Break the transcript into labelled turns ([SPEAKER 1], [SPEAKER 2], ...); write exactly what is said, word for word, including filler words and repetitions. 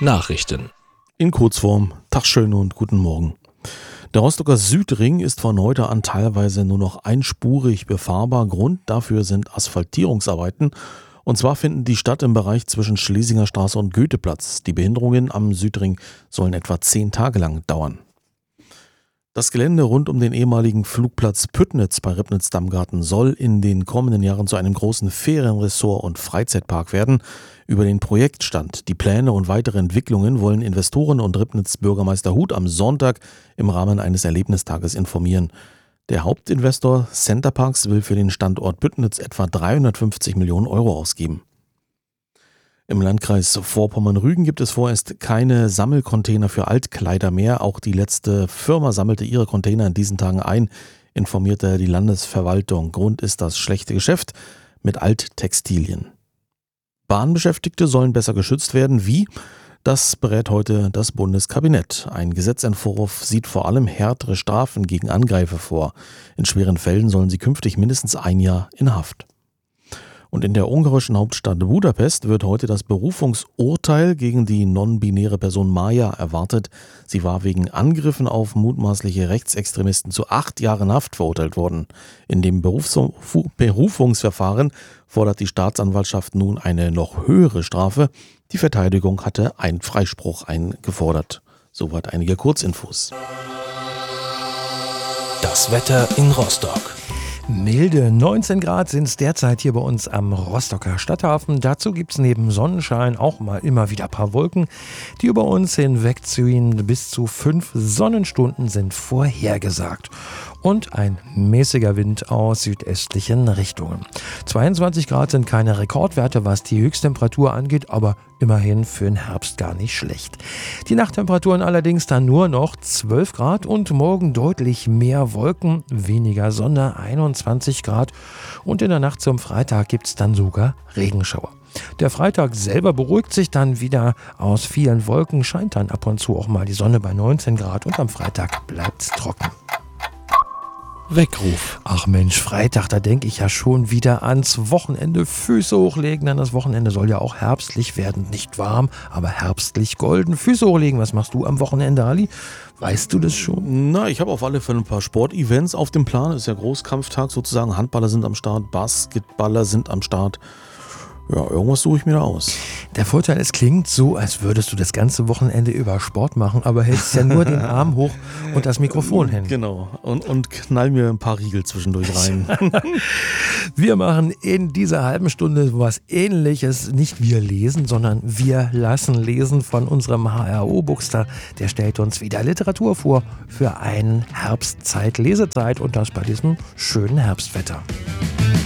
[SPEAKER 1] Nachrichten.
[SPEAKER 2] In Kurzform, Tag schön und guten Morgen. Der Rostocker Südring ist von heute an teilweise nur noch einspurig befahrbar. Grund dafür sind Asphaltierungsarbeiten. Und zwar finden die statt im Bereich zwischen Schlesinger Straße und Goetheplatz. Die Behinderungen am Südring sollen etwa zehn Tage lang dauern. Das Gelände rund um den ehemaligen Flugplatz Püttnitz bei Ribnitz-Dammgarten soll in den kommenden Jahren zu einem großen Ferienressort und Freizeitpark werden. Über den Projektstand, die Pläne und weitere Entwicklungen wollen Investoren und Ribnitz-Bürgermeister Huth am Sonntag im Rahmen eines Erlebnistages informieren. Der Hauptinvestor Centerparks will für den Standort Püttnitz etwa dreihundertfünfzig Millionen Euro ausgeben. Im Landkreis Vorpommern-Rügen gibt es vorerst keine Sammelcontainer für Altkleider mehr. Auch die letzte Firma sammelte ihre Container in diesen Tagen ein, informierte die Landesverwaltung. Grund ist das schlechte Geschäft mit Alttextilien. Bahnbeschäftigte sollen besser geschützt werden. Wie? Das berät heute das Bundeskabinett. Ein Gesetzentwurf sieht vor allem härtere Strafen gegen Angreifer vor. In schweren Fällen sollen sie künftig mindestens ein Jahr in Haft. Und in der ungarischen Hauptstadt Budapest wird heute das Berufungsurteil gegen die non-binäre Person Maja erwartet. Sie war wegen Angriffen auf mutmaßliche Rechtsextremisten zu acht Jahren Haft verurteilt worden. In dem Berufs- Berufungsverfahren fordert die Staatsanwaltschaft nun eine noch höhere Strafe. Die Verteidigung hatte einen Freispruch eingefordert. Soweit einige Kurzinfos.
[SPEAKER 1] Das Wetter in Rostock.
[SPEAKER 3] Milde neunzehn Grad sind es derzeit hier bei uns am Rostocker Stadthafen. Dazu gibt es neben Sonnenschein auch mal immer wieder ein paar Wolken, die über uns hinwegziehen. Bis zu fünf Sonnenstunden sind vorhergesagt. Und ein mäßiger Wind aus südöstlichen Richtungen. zweiundzwanzig Grad sind keine Rekordwerte, was die Höchsttemperatur angeht, aber immerhin für den Herbst gar nicht schlecht. Die Nachttemperaturen allerdings dann nur noch zwölf Grad und morgen deutlich mehr Wolken, weniger Sonne, einundzwanzig Grad. Und in der Nacht zum Freitag gibt es dann sogar Regenschauer. Der Freitag selber beruhigt sich dann wieder. Aus vielen Wolken scheint dann ab und zu auch mal die Sonne bei neunzehn Grad und am Freitag bleibt es trocken.
[SPEAKER 1] Weckruf.
[SPEAKER 3] Ach Mensch, Freitag, da denke ich ja schon wieder ans Wochenende. Füße hochlegen, denn das Wochenende soll ja auch herbstlich werden. Nicht warm, aber herbstlich golden. Füße hochlegen, was machst du am Wochenende, Ali? Weißt du das schon?
[SPEAKER 2] Na, ich habe auf alle Fälle ein paar Sportevents auf dem Plan. Ist ja Großkampftag sozusagen. Handballer sind am Start, Basketballer sind am Start. Ja, irgendwas suche ich mir da aus.
[SPEAKER 3] Der Vorteil, es klingt so, als würdest du das ganze Wochenende über Sport machen, aber hältst ja nur den Arm hoch und das Mikrofon hin.
[SPEAKER 2] Genau, und, und knall mir ein paar Riegel zwischendurch rein.
[SPEAKER 3] Wir machen in dieser halben Stunde was Ähnliches. Nicht wir lesen, sondern wir lassen lesen von unserem H R O-Buchster. Der stellt uns wieder Literatur vor für einen Herbstzeit, Lesezeit und das bei diesem schönen Herbstwetter.